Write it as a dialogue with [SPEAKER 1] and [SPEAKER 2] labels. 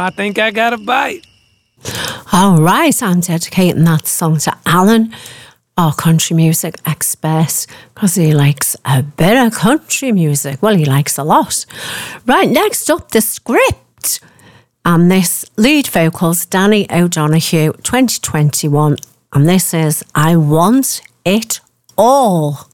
[SPEAKER 1] I think I got a bite.
[SPEAKER 2] All right, I'm dedicating that song to Alan, our country music expert, because he likes a bit of country music. Well, he likes a lot. Right, next up, The Script. And this lead vocals, Danny O'Donoghue, 2021. And this is I Want It All.